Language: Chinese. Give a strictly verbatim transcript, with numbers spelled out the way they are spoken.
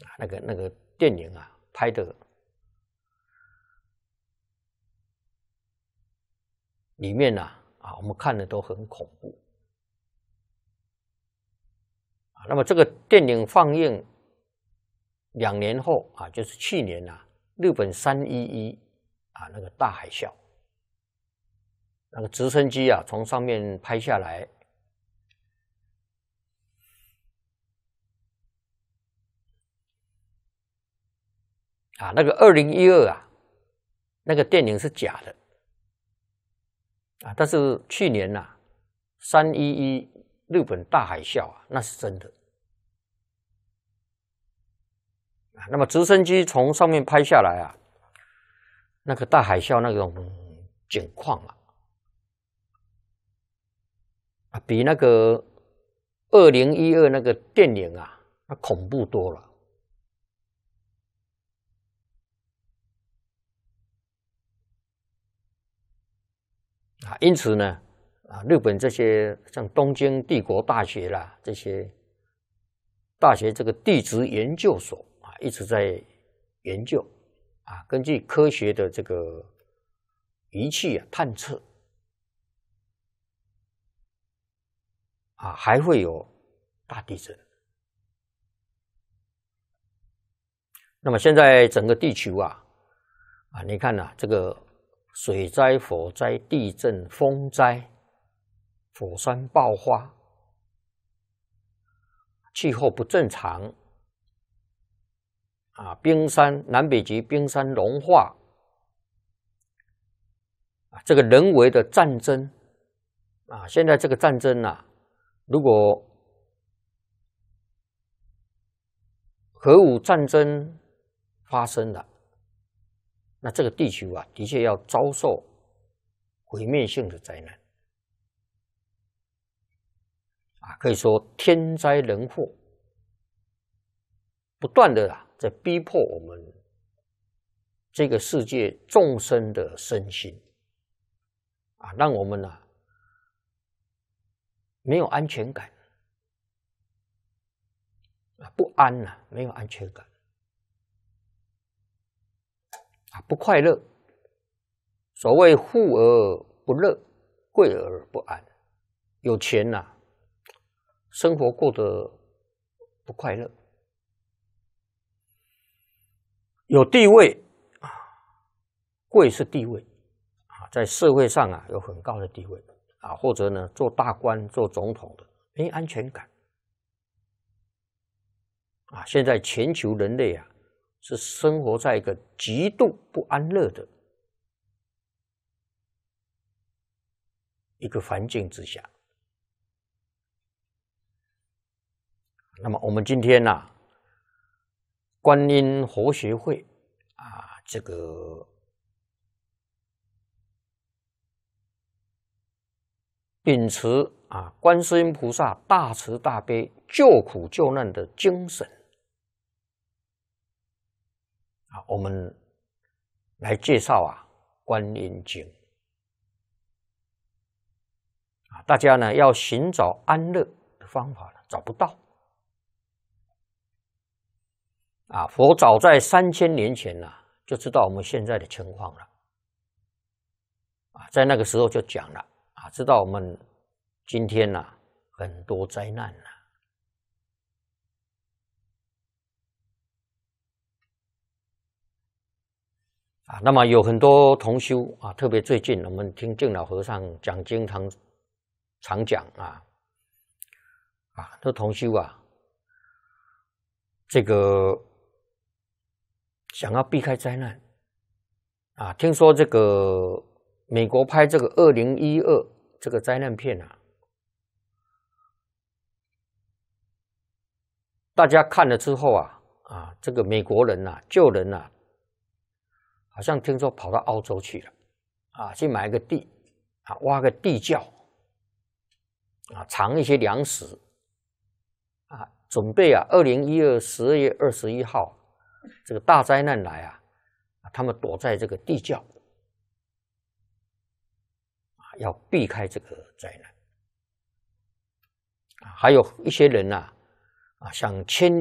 啊，那个那个电影啊拍的里面啊啊，我们看的都很恐怖啊。那么这个电影放映两年后啊，就是去年啊，日本三一一啊那个大海啸，那个直升机啊从上面拍下来。啊，那个二零一二啊，那个电影是假的啊，但是去年呐、啊，三一一日本大海啸啊，那是真的啊。那么直升机从上面拍下来啊，那个大海啸那种景况啊，啊，比那个二零一二那个电影啊，那恐怖多了。啊，因此呢，啊，日本这些像东京帝国大学啦，这些大学这个地质研究所啊，一直在研究啊，根据科学的这个仪器啊探测啊，还会有大地震。那么现在整个地球啊，啊，你看呐、啊，这个水灾、火灾、地震、风灾、火山爆发、气候不正常啊，冰山南北极冰山融化啊，这个人为的战争啊，现在这个战争啊，如果核武战争发生了，那这个地球啊，的确要遭受毁灭性的灾难啊，可以说天灾人祸不断的啊，在逼迫我们这个世界众生的身心啊，让我们啊没有安全感啊，不安呐、啊，没有安全感啊，不快乐。所谓富而不乐，贵而不安。有钱呐、啊，生活过得不快乐；有地位啊，贵是地位啊，在社会上啊有很高的地位啊，或者呢做大官、做总统的没安全感啊。现在全球人类啊是生活在一个极度不安乐的一个环境之下。那么我们今天呢、啊，观音佛学会啊，这个秉持啊观世音菩萨大慈大悲、救苦救难的精神啊，我们来介绍啊观音经啊，大家呢要寻找安乐的方法呢，找不到。啊，佛早在三千年前呐、啊，就知道我们现在的情况了。啊，在那个时候就讲了啊，知道我们今天呐、啊、很多灾难了。啊，那么有很多同修啊，特别最近我们听净老和尚讲经常常讲啊，啊，这同修啊，这个。想要避开灾难啊！听说这个美国拍这个二零一二这个灾难片啊，大家看了之后啊啊，这个美国人呐、啊、救人呐、啊，好像听说跑到澳洲去了啊，去买个地啊，挖个地窖啊，藏一些粮食啊，准备啊，二零一二十二月二十一号。这个大灾难来啊，他们躲在这个地窖啊，要避开这个灾难。还有一些人呐、啊，啊，想迁